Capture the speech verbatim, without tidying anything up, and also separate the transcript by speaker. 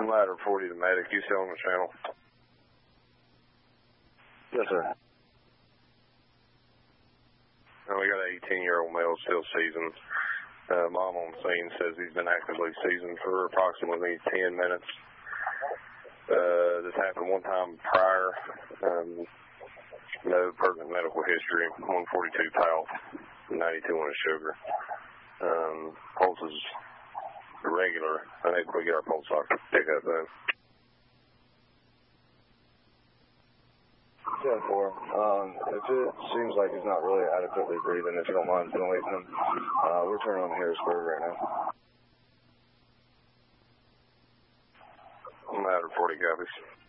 Speaker 1: Ladder forty to medic. You still on the channel?
Speaker 2: Yes, sir.
Speaker 1: Oh, we got an eighteen-year-old male still seasoned. Uh, mom on scene says he's been actively seasoned for approximately ten minutes. Uh, this happened one time prior. Um, no pertinent medical history. one forty-two pal, ninety-two on his sugar. Um, pulse is irregular. Unable to get our pulse ox to pick up though.
Speaker 2: Yeah, four. Um, if it seems like he's not really adequately breathing, if you don't mind ventilating him, uh, we're turning on Harrisburg right now.
Speaker 1: Ladder forty copies.